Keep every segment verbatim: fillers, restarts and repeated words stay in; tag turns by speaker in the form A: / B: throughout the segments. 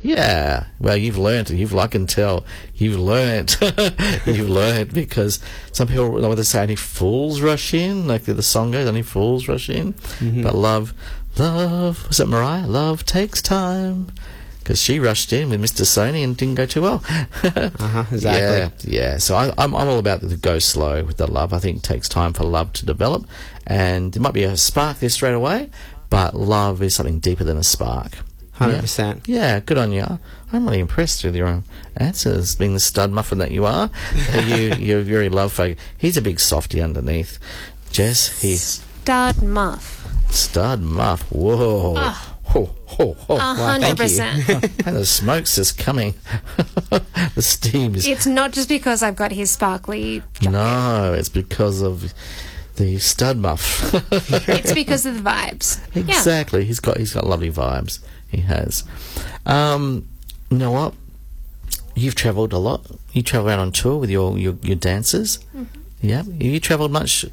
A: Yeah, well, you've learnt, you've, I can tell, you've learnt, you've learnt, because some people, what they say, only fools rush in, like the song goes, only fools rush in,
B: Mm-hmm.
A: but love, love, was it Mariah? Love takes time, because she rushed in with Mister Sony and didn't go too well.
B: Uh-huh, exactly.
A: Yeah, yeah, so I, I'm, I'm all about the go slow with the love. I think it takes time for love to develop, and there might be a spark there straight away, but love is something deeper than a spark.
B: one hundred percent.
A: Yeah, good on you. I'm really impressed with your answers, being the stud muffin that you are. Uh, you, you're very love folk. He's a big softy underneath. Jess, he's
C: Stud muff.
A: stud muff. Whoa.
C: Ah.
A: Ho, ho, ho.
C: A hundred
B: thank you.
C: percent.
A: And the smoke's just coming. The steam is...
C: It's not just because I've got his sparkly jacket.
A: No, it's because of the stud muff.
C: It's because of the vibes. Yeah.
A: Exactly. He's got he's got lovely vibes. He has. Um, you know what? You've travelled a lot. You travel out on tour with your your, your dancers.
C: Mm-hmm.
A: Yeah. Have you travelled much,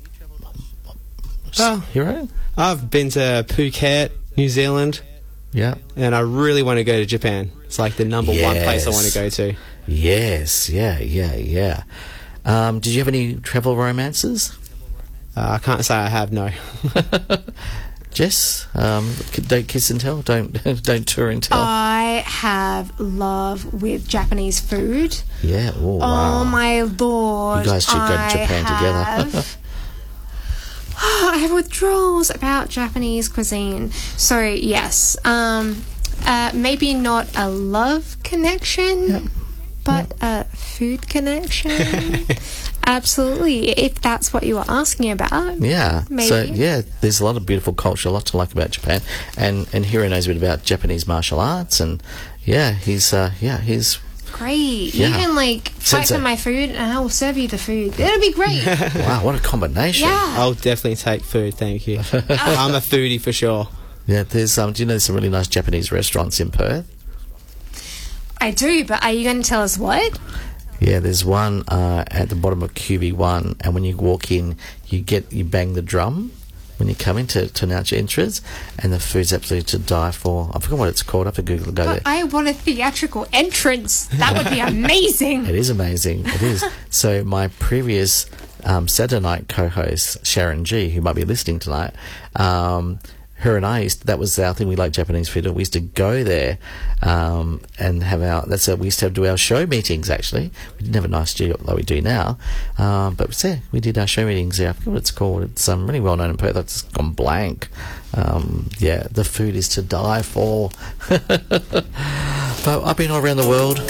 B: Oh.
A: Hero?
B: I've been to Phuket, New Zealand,
A: Yeah.
B: and I really want to go to Japan. It's like the number one place I
A: Yes.
B: want to go to.
A: Yes. Yeah. Yeah. Yeah. Um, did you have any travel romances?
B: Uh, I can't say I have, no.
A: Jess, um, k- don't kiss and tell. Don't don't tour and tell.
C: I have love with Japanese food.
A: yeah. Oh,
C: Oh
A: wow.
C: my lord!
A: You guys should go to
C: I
A: Japan together.
C: have- I have withdrawals about Japanese cuisine. So yes, um, uh, maybe not a love connection,
A: Yep.
C: but a food connection. Absolutely, if that's what you were asking about.
A: Yeah.
C: Maybe.
A: So yeah, there's a lot of beautiful culture, a lot to like about Japan, and and Hiro knows a bit about Japanese martial arts, and yeah, he's uh, yeah he's
C: Great.
A: Yeah.
C: You can like fight
A: Sensei.
C: for my food, and I will serve you the food. It'll be great.
A: wow, what a combination.
C: Yeah.
B: I'll definitely take food, thank you. I'm a foodie for sure.
A: Yeah, there's um, do you know there's some really nice Japanese restaurants in Perth?
C: I do, but are you going to tell us what?
A: Yeah, there's one uh, at the bottom of Q B one, and when you walk in, you get you bang the drum when you come in to, to announce your entrance, and the food's absolutely to die for. I forgot what it's called. I have to Google go
C: But
A: there.
C: I want a theatrical entrance. That would be amazing.
A: It is amazing. It is. So my previous um, Saturday night co-host Sharon G, who might be listening tonight, um, her and I used, that was our thing. We like Japanese food. We used to go there um, and have our. That's how we used to have, do our show meetings. Actually, we didn't have a nice studio like we do now, um, but yeah, we did our show meetings there. I forget what it's called. It's um, really well known in Perth. It's gone blank. Um, yeah, the food is to die for. But I've been all around the world.